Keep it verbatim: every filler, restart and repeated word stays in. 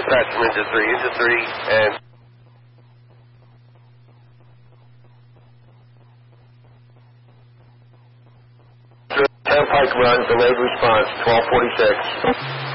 dispatch from engine three. Engine three and... Turnpike run, delayed response, twelve forty-six.